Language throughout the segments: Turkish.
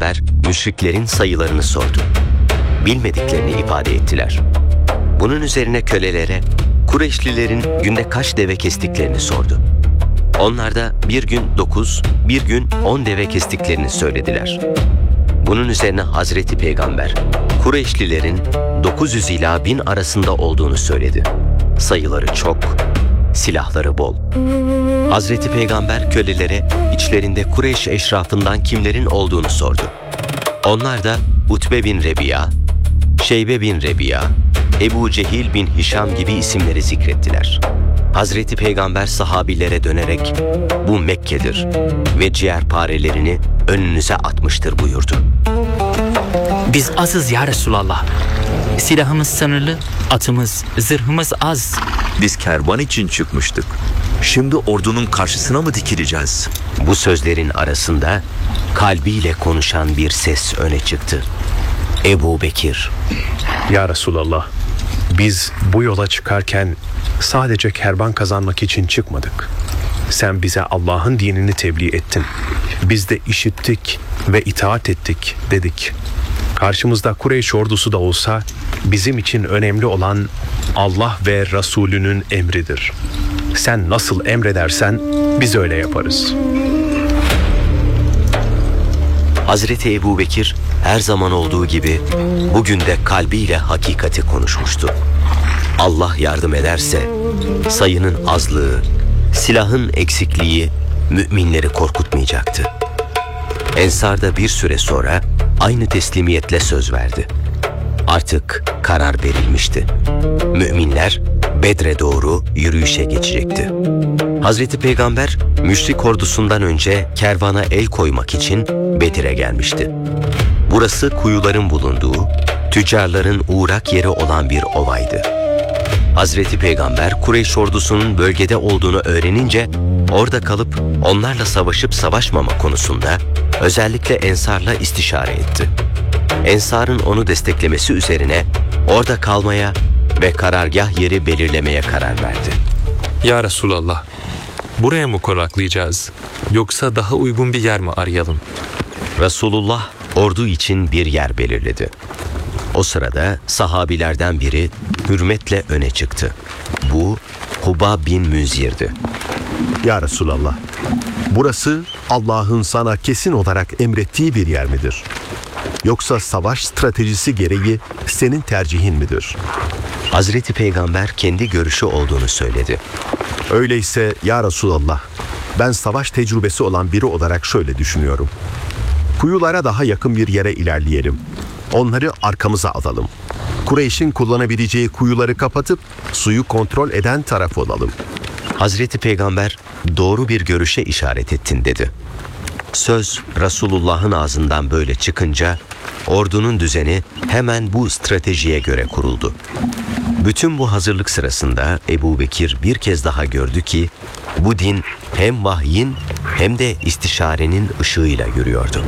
Peygamber müşriklerin sayılarını sordu. Bilmediklerini ifade ettiler. Bunun üzerine kölelere Kureyşlilerin günde kaç deve kestiklerini sordu. Onlar da bir gün 9, bir gün 10 deve kestiklerini söylediler. Bunun üzerine Hazreti Peygamber Kureyşlilerin 900 ila 1000 arasında olduğunu söyledi. Sayıları çok, silahları bol. Hazreti Peygamber kölelere içlerinde Kureyş eşrafından kimlerin olduğunu sordu. Onlar da Utbe bin Rebiya, Şeybe bin Rebiya, Ebu Cehil bin Hişam gibi isimleri zikrettiler. Hazreti Peygamber sahabilere dönerek bu Mekke'dir ve ciğerparelerini önünüze atmıştır buyurdu. Biz azız ya Resulallah. Silahımız sınırlı, atımız, zırhımız az. Biz kervan için çıkmıştık. Şimdi ordunun karşısına mı dikileceğiz? Bu sözlerin arasında kalbiyle konuşan bir ses öne çıktı. Ebu Bekir. Ya Resulallah, biz bu yola çıkarken sadece kervan kazanmak için çıkmadık. Sen bize Allah'ın dinini tebliğ ettin. Biz de işittik ve itaat ettik dedik. Karşımızda Kureyş ordusu da olsa bizim için önemli olan Allah ve Resulünün emridir. Sen nasıl emredersen biz öyle yaparız. Hazreti Ebu Bekir her zaman olduğu gibi bugün de kalbiyle hakikati konuşmuştu. Allah yardım ederse sayının azlığı, silahın eksikliği müminleri korkutmayacaktı. Ensar da bir süre sonra aynı teslimiyetle söz verdi. Artık karar verilmişti. Müminler Bedre doğru yürüyüşe geçecekti. Hazreti Peygamber müşrik ordusundan önce kervana el koymak için Bedir'e gelmişti. Burası kuyuların bulunduğu, tüccarların uğrak yeri olan bir ovaydı. Hazreti Peygamber Kureyş ordusunun bölgede olduğunu öğrenince orada kalıp onlarla savaşıp savaşmama konusunda özellikle Ensar'la istişare etti. Ensar'ın onu desteklemesi üzerine orada kalmaya ve karargah yeri belirlemeye karar verdi. Ya Resulallah, buraya mı konaklayacağız? Yoksa daha uygun bir yer mi arayalım? Resulullah ordu için bir yer belirledi. O sırada sahabilerden biri hürmetle öne çıktı. Bu Kuba bin Münzir'di. Ya Resulallah, burası Allah'ın sana kesin olarak emrettiği bir yer midir? Yoksa savaş stratejisi gereği senin tercihin midir? Hazreti Peygamber kendi görüşü olduğunu söyledi. Öyleyse ya Resulallah, ben savaş tecrübesi olan biri olarak şöyle düşünüyorum. Kuyulara daha yakın bir yere ilerleyelim. Onları arkamıza alalım. Kureyş'in kullanabileceği kuyuları kapatıp suyu kontrol eden taraf olalım. Hazreti Peygamber doğru bir görüşe işaret ettin dedi. Söz Resulullah'ın ağzından böyle çıkınca ordunun düzeni hemen bu stratejiye göre kuruldu. Bütün bu hazırlık sırasında Ebu Bekir bir kez daha gördü ki bu din hem vahyin hem de istişarenin ışığıyla yürüyordu.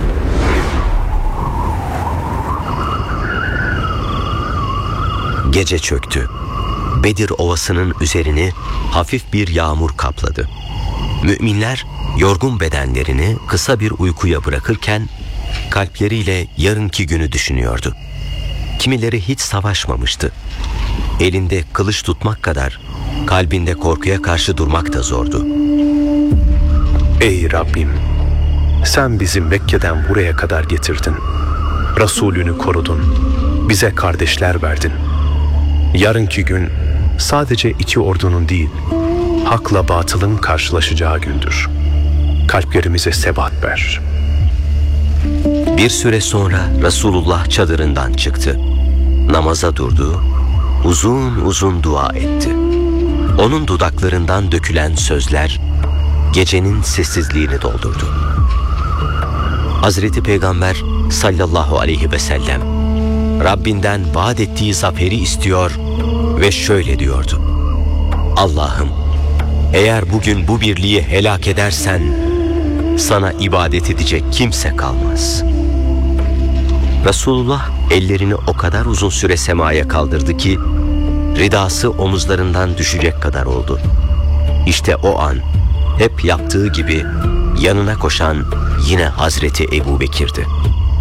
Gece çöktü. Bedir Ovası'nın üzerini hafif bir yağmur kapladı. Müminler yorgun bedenlerini kısa bir uykuya bırakırken kalpleriyle yarınki günü düşünüyordu. Kimileri hiç savaşmamıştı. Elinde kılıç tutmak kadar kalbinde korkuya karşı durmak da zordu. Ey Rabbim! Sen bizi Mekke'den buraya kadar getirdin. Resulünü korudun. Bize kardeşler verdin. Yarınki gün sadece iki ordunun değil, hakla batılın karşılaşacağı gündür. Kalplerimize sebat ver. Bir süre sonra Resulullah çadırından çıktı. Namaza durdu, uzun uzun dua etti. Onun dudaklarından dökülen sözler gecenin sessizliğini doldurdu. Hazreti Peygamber sallallahu aleyhi ve sellem Rabbinden vaat ettiği zaferi istiyor ve şöyle diyordu: Allah'ım, eğer bugün bu birliği helak edersen sana ibadet edecek kimse kalmaz. Resulullah ellerini o kadar uzun süre semaya kaldırdı ki ridası omuzlarından düşecek kadar oldu. İşte o an hep yaptığı gibi yanına koşan yine Hazreti Ebu Bekir'di.